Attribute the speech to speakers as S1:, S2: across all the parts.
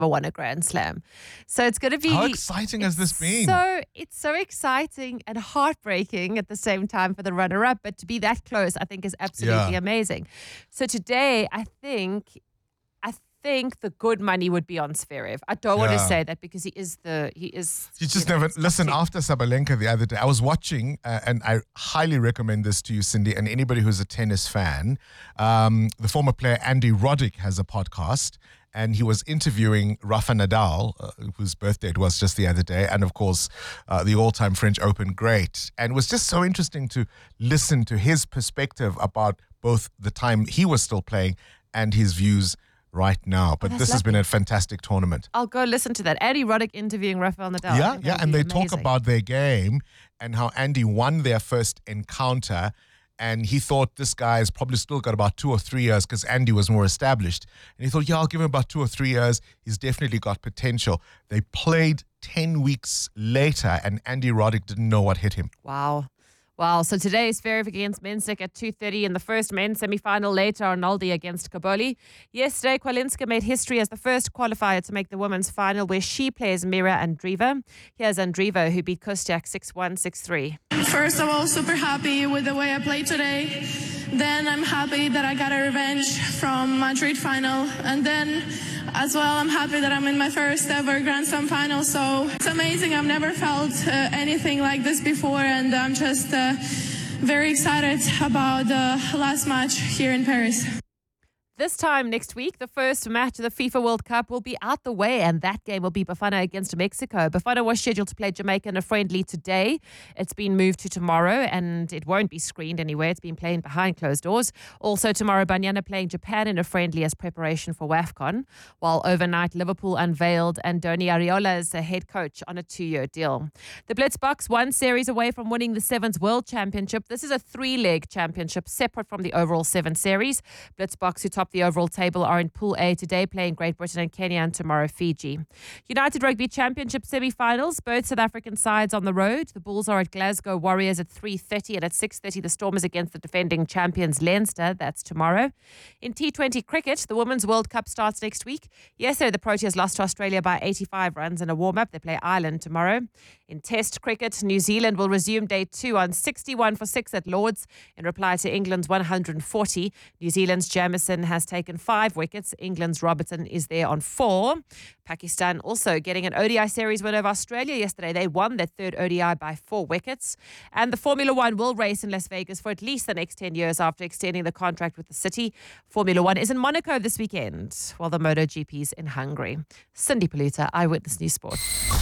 S1: won a Grand Slam. So it's going to be...
S2: How exciting has this been?
S1: It's so exciting and heartbreaking at the same time for the runner-up, but to be that close, I think, is absolutely amazing. So today, I think the good money would be on Zverev. I don't want to say that because he is.
S2: You just never listen. After Sabalenka the other day, I was watching, and I highly recommend this to you, Cindy, and anybody who's a tennis fan. The former player Andy Roddick has a podcast, and he was interviewing Rafa Nadal, whose birthday it was just the other day, and of course, the all-time French Open great. And it was just so interesting to listen to his perspective about both the time he was still playing and his views right now. But this has been a fantastic tournament.
S1: I'll go listen to that. Andy Roddick interviewing Rafael Nadal.
S2: Yeah, and they talk about their game and how Andy won their first encounter, and he thought this guy's probably still got about 2 or 3 years because Andy was more established. And he thought, I'll give him about 2 or 3 years. He's definitely got potential. They played 10 weeks later, and Andy Roddick didn't know what hit him.
S1: Wow. So today is Zverev against Mensik at 2:30 in the first men's semi-final. Later, Arnoldi against Kaboli. Yesterday, Kwalinska made history as the first qualifier to make the women's final, where she plays Mira Andreeva. Here's Andreeva, who beat Kostiak 6-1, 6-3.
S3: First of all, super happy with the way I played today. Then I'm happy that I got a revenge from Madrid final. And then as well, I'm happy that I'm in my first ever Grand Slam final. So it's amazing. I've never felt anything like this before. And I'm just very excited about the last match here in Paris.
S1: This time next week, the first match of the FIFA World Cup will be out the way, and that game will be Bafana against Mexico. Bafana was scheduled to play Jamaica in a friendly today. It's been moved to tomorrow, and it won't be screened anywhere. It's been playing behind closed doors. Also tomorrow, Banyana playing Japan in a friendly as preparation for WAFCON, while overnight Liverpool unveiled Andoni Areola as the head coach on a 2-year deal. The Blitzboks, one series away from winning the Sevens World Championship. This is a 3-leg championship separate from the overall 7 series. Blitzboks, who top the overall table, are in Pool A today, playing Great Britain and Kenya, and tomorrow Fiji. United Rugby Championship semi-finals, both South African sides on the road. The Bulls are at Glasgow Warriors at 3:30, and at 6:30 the Stormers against the defending champions Leinster. That's tomorrow. In T20 cricket, the Women's World Cup starts next week. Yesterday, the Proteas lost to Australia by 85 runs in a warm-up. They play Ireland tomorrow. In Test cricket, New Zealand will resume day 2 on 61 for 6 at Lords in reply to England's 140. New Zealand's Jamieson has taken 5 wickets. England's Robertson is there on 4. Pakistan also getting an ODI series win over Australia yesterday. They won their 3rd ODI by 4 wickets. And the Formula One will race in Las Vegas for at least the next 10 years after extending the contract with the city. Formula One is in Monaco this weekend, while the MotoGP's in Hungary. Cindy Paluta, Eyewitness News Sport.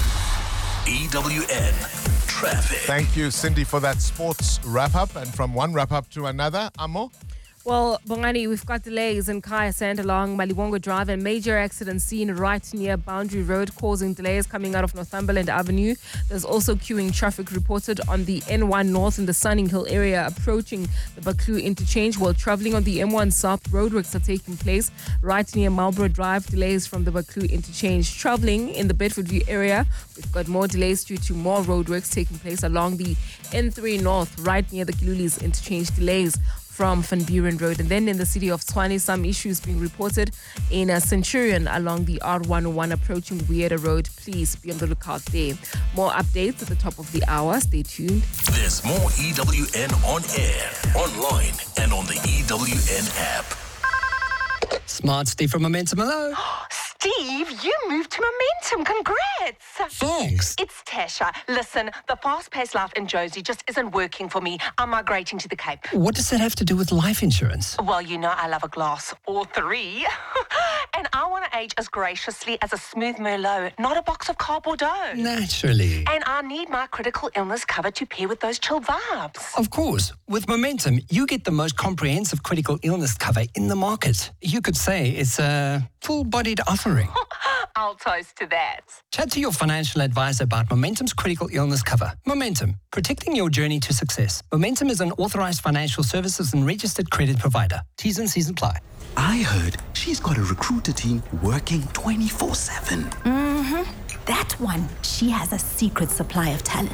S4: EWN Traffic.
S2: Thank you, Cindy, for that sports wrap-up. And from one wrap-up to another, Amo?
S5: Well, Bongani, we've got delays in Kaya Sand along Maliwongo Drive, and major accident seen right near Boundary Road, causing delays coming out of Northumberland Avenue. There's also queuing traffic reported on the N1 North in the Sunning Hill area, approaching the Buccleuch interchange. While traveling on the M1 South, roadworks are taking place right near Marlborough Drive. Delays from the Buccleuch interchange. Traveling in the Bedfordview area, we've got more delays due to more roadworks taking place along the N3 North, right near the Kilulis interchange. Delays from Van Buren Road. And then in the city of Tshwane, some issues being reported in a Centurion along the R101 approaching Weirder Road. Please be on the lookout there. More updates at the top of the hour. Stay tuned.
S4: There's more EWN on air, online, and on the EWN app.
S6: Smart Steve from Momentum. Hello.
S7: Steve, you moved to Momentum. Congrats.
S6: Thanks.
S7: It's Tasha. Listen, the fast-paced life in Josie just isn't working for me. I'm migrating to the Cape.
S6: What does that have to do with life insurance?
S7: Well, you know I love a glass or 3. And I want to age as graciously as a smooth Merlot, not a box of cardboard dough.
S6: Naturally.
S7: And I need my critical illness cover to pair with those chill vibes.
S6: Of course. With Momentum, you get the most comprehensive critical illness cover in the market. You could say it's a full-bodied offering.
S7: I'll toast to that.
S6: Chat to your financial advisor about Momentum's critical illness cover. Momentum, protecting your journey to success. Momentum is an authorized financial services and registered credit provider. T's and C's apply.
S8: I heard she's got a recruiter team working 24/7.
S9: That one, she has a secret supply of talent.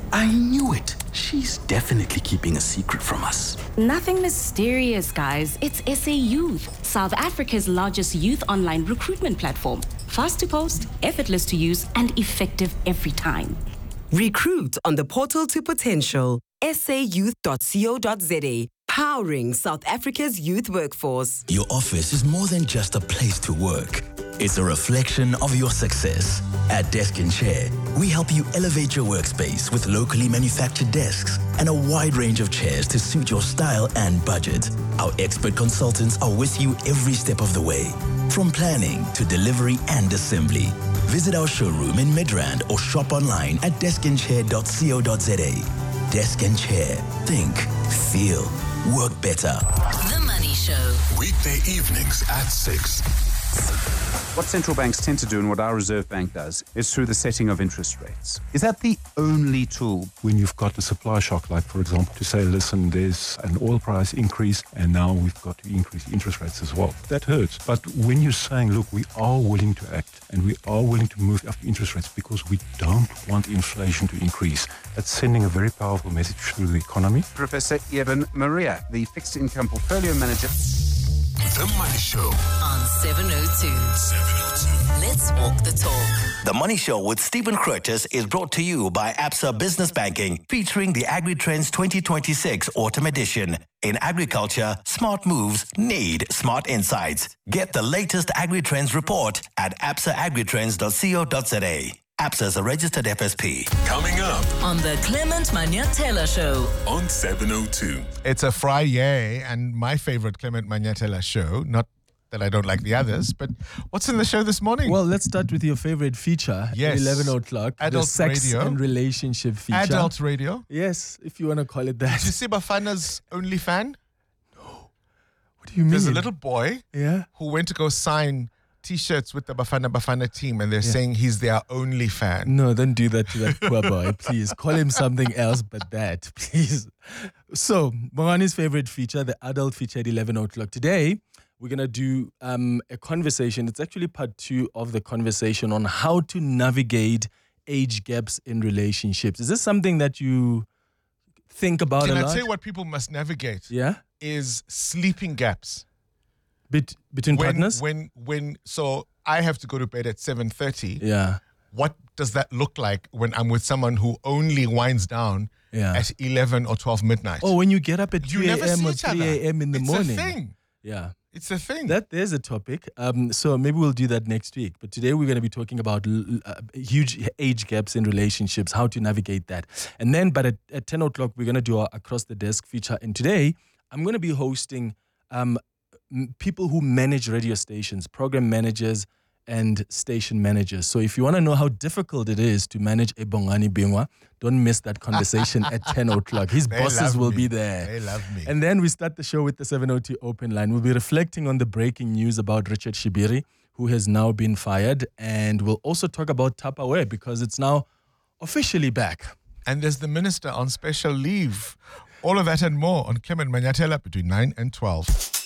S8: I knew it. She's definitely keeping a secret from us.
S9: Nothing mysterious, guys. It's SA Youth, South Africa's largest youth online recruitment platform. Fast to post, effortless to use, and effective every time.
S10: Recruit on the portal to potential. sayouth.co.za. Powering South Africa's youth workforce.
S4: Your office is more than just a place to work. It's a reflection of your success. At Desk and Chair, we help you elevate your workspace with locally manufactured desks and a wide range of chairs to suit your style and budget. Our expert consultants are with you every step of the way, from planning to delivery and assembly. Visit our showroom in Midrand or shop online at deskandchair.co.za. Desk and Chair. Think, feel, work better.
S11: The Money Show.
S4: Weekday evenings at 6.
S12: What central banks tend to do and what our Reserve Bank does is through the setting of interest rates. Is that the only tool?
S13: When you've got a supply shock, like for example, to say, listen, there's an oil price increase and now we've got to increase interest rates as well. That hurts. But when you're saying, look, we are willing to act and we are willing to move up interest rates because we don't want inflation to increase, that's sending a very powerful message through the economy.
S12: Professor Evan Maria, the fixed income portfolio manager.
S4: The Money Show
S11: on 702. Let's walk the talk.
S14: The Money Show with Stephen Curtis is brought to you by Absa Business Banking, featuring the AgriTrends 2026 Autumn Edition. In agriculture, smart moves need smart insights. Get the latest AgriTrends report at absaagritrends.co.za. Absa is a registered FSP.
S4: coming up
S11: On the Clement Manyatela Show
S4: on 702.
S2: It's a Friday, and my favorite Clement Manyatela show. Not that I don't like the others, but what's in the show this morning?
S15: Well, let's start with your favorate feature.
S2: Yes.
S15: 11 o'clock.
S2: Adult
S15: the sex
S2: radio.
S15: and relationship feature.
S2: Adult radio.
S15: Yes, if you want to call it that.
S2: Did you see Bafana's only fan?
S15: What do you mean?
S2: There's a little boy who went to go sign T-shirts with the Bafana team, and they're saying he's their only fan.
S15: No, don't do that to that poor boy, please. Call him something else but that, please. So, Bongani's favorite feature, the adult feature at 11 o'clock. Today, we're going to do a conversation. It's actually part 2 of the conversation on how to navigate age gaps in relationships. Is this something that you think about a lot?
S2: Can I tell you what people must navigate?
S15: Yeah?
S2: Is sleeping gaps.
S15: Between partners?
S2: So I have to go to bed at 7:30.
S15: Yeah.
S2: What does that look like when I'm with someone who only winds down at 11 or 12 midnight?
S15: Oh, when you get up at 2
S2: never
S15: a.m.
S2: see
S15: or
S2: each
S15: 3
S2: other.
S15: a.m. in the morning.
S2: It's a thing.
S15: Yeah.
S2: It's a thing.
S15: There's a topic. So maybe we'll do that next week. But today we're going to be talking about huge age gaps in relationships, how to navigate that. And then, but at 10 o'clock, we're going to do our Across the Desk feature. And today, I'm going to be hosting people who manage radio stations, program managers and station managers. So if you want to know how difficult it is to manage a Bongani Bingwa, don't miss that conversation at 10 o'clock. His bosses will be there.
S2: They love me.
S15: And then we start the show with the 702 open line. We'll be reflecting on the breaking news about Richard Shibiri, who has now been fired. And we'll also talk about Tupperware because it's now officially back.
S2: And there's the minister on special leave. All of that and more on Clement Manyatela between 9 and 12.